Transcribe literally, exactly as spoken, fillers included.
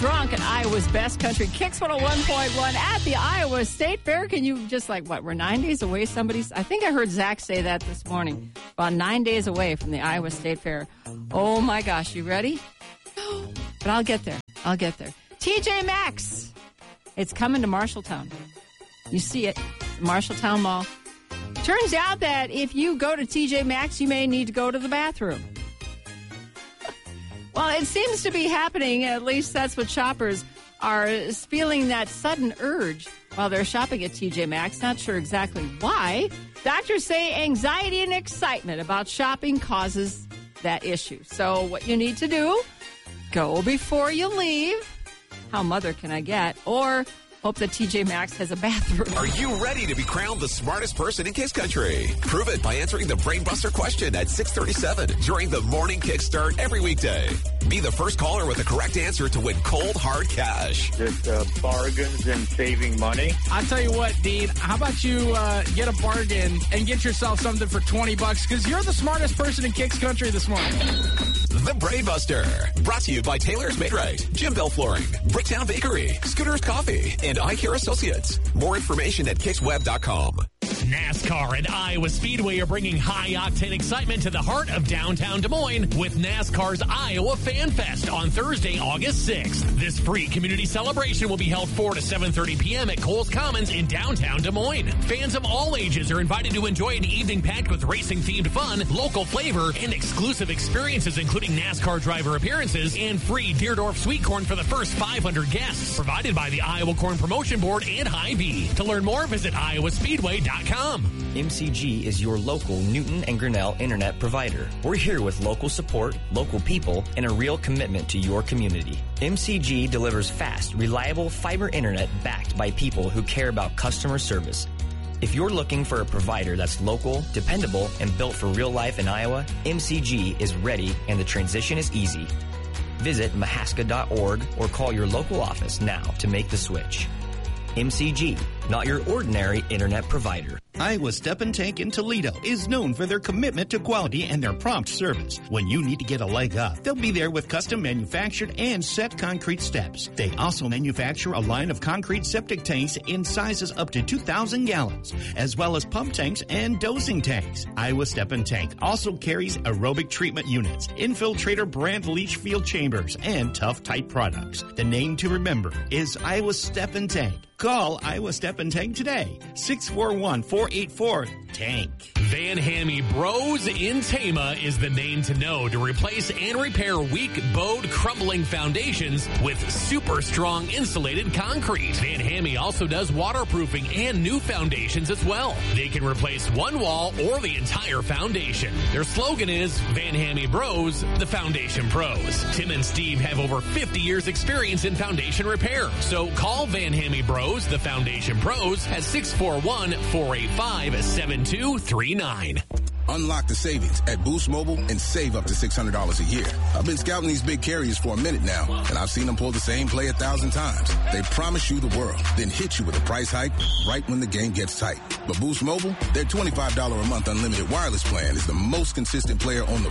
drunk at Iowa's Best Country Kicks one oh one point one at the Iowa State Fair. Can you just like, what, we're nine days away? Somebody's, I think I heard Zach say that this morning. About nine days away from the Iowa State Fair. Oh my gosh, you ready? No. But I'll get there. I'll get there. T J Maxx. It's coming to Marshalltown. You see it. Marshalltown Mall. Turns out that if you go to T J Maxx, you may need to go to the bathroom. Well, it seems to be happening. At least that's what shoppers are feeling, that sudden urge while they're shopping at T J Maxx. Not sure exactly why. Doctors say anxiety and excitement about shopping causes that issue. So what you need to do, go before you leave. How mother can I get? Or hope that T J Maxx has a bathroom. Are you ready to be crowned the smartest person in Kicks Country? Prove it by answering the Brain Buster question at six thirty-seven during the morning kickstart every weekday. Be the first caller with the correct answer to win cold, hard cash. Just uh, bargains and saving money. I'll tell you what, Dean. How about you uh, get a bargain and get yourself something for twenty bucks? Because you're the smartest person in Kicks Country this morning. The Brain Buster. Brought to you by Taylor's Made Right, Jim Bell Flooring, Bricktown Bakery, Scooter's Coffee, and Eye Care Associates. More information at kicks web dot com. NASCAR and Iowa Speedway are bringing high-octane excitement to the heart of downtown Des Moines with NASCAR's Iowa Fan Fest on Thursday, August sixth. This free community celebration will be held four to seven thirty p.m. at Coles Commons in downtown Des Moines. Fans of all ages are invited to enjoy an evening packed with racing-themed fun, local flavor, and exclusive experiences including NASCAR driver appearances and free Deerdorf sweet corn for the first five hundred guests, provided by the Iowa Corn Promotion Board and Hy-Vee. To learn more, visit iowa speedway dot com. M C G is your local Newton and Grinnell internet provider. We're here with local support, local people, and a real commitment to your community. M C G delivers fast, reliable fiber internet backed by people who care about customer service. If you're looking for a provider that's local, dependable, and built for real life in Iowa, M C G is ready and the transition is easy. Visit mahaska dot org or call your local office now to make the switch. M C G, not your ordinary internet provider. Iowa Step and Tank in Toledo is known for their commitment to quality and their prompt service. When you need to get a leg up, they'll be there with custom manufactured and set concrete steps. They also manufacture a line of concrete septic tanks in sizes up to two thousand gallons, as well as pump tanks and dosing tanks. Iowa Step and Tank also carries aerobic treatment units, Infiltrator brand leach field chambers, and tough tight products. The name to remember is Iowa Step and Tank. Call Iowa Step and Tank today, six four one, four eight four, tank. Van Hammy Bros in Tama is the name to know to replace and repair weak, bowed, crumbling foundations with super strong insulated concrete. Van Hammy also does waterproofing and new foundations as well. They can replace one wall or the entire foundation. Their slogan is Van Hammy Bros, the foundation pros. Tim and Steve have over fifty years experience in foundation repair. So call Van Hammy Bros, the foundation pros, at six four one, four eight five, seven two three nine. Unlock the savings at Boost Mobile and save up to six hundred dollars a year. I've been scouting these big carriers for a minute now, and I've seen them pull the same play a thousand times. They promise you the world, then hit you with a price hike right when the game gets tight. But Boost Mobile, their twenty-five dollars a month unlimited wireless plan is the most consistent player on the